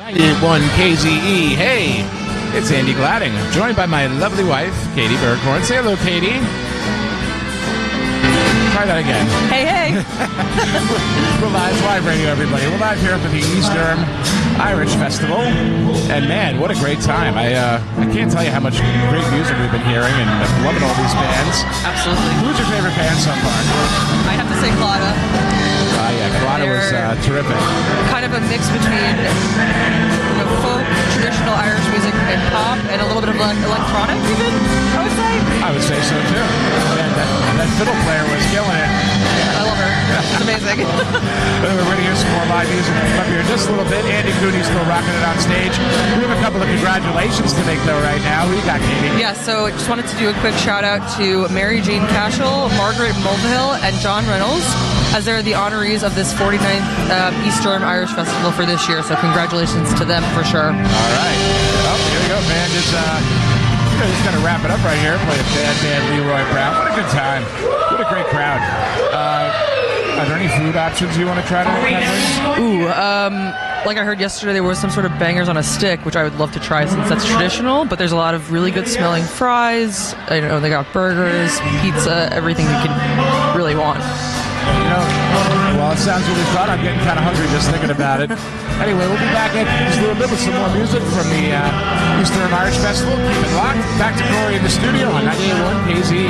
91 KZE. Hey, it's Andy Gladding. I'm joined by my lovely wife, Katie Berghorn. Say hello, Katie. Try that again. Hey, hey. We're live radio, everybody. We're live here for the East Durham Irish Festival. And man, what a great time. I can't tell you how much great music we've been hearing, and I'm loving all these bands. Absolutely. Who's your favorite band so far? I have to say Claudia. Yeah, Claudia was terrific. Kind of a mix between folk, traditional Irish music, and pop, and a little bit of electronic even, I would say. So too. And that fiddle player was killing it. I love her. She's amazing. We're going to hear some more live music up here in just a little bit. Andy Cooney's still rocking it on stage. We have a couple of congratulations to make, though, right now. Who you got, Katie? Yeah, so I just wanted to do a quick shout-out to Mary Jane Cashel, Margaret Mulvihill, and John Reynolds, as they're the honorees of this 49th East Durham Irish Festival for this year. So congratulations to them for sure. All right. Well, here we go, man. Just going to wrap it up right here. Play a bad man, Leroy Brown. What a good time. What a great crowd. Are there any food options you want to try to Ooh, like I heard yesterday, there was some sort of bangers on a stick, which I would love to try since that's traditional, but there's a lot of really good smelling fries. I know they got burgers, pizza, everything you can really want. Well, it sounds really fun. I'm getting kind of hungry just thinking about it. Anyway, we'll be back in just a little bit with some more music from the East Durham Irish Festival. Keep it locked. Back to Corey in the studio on 91 KZE.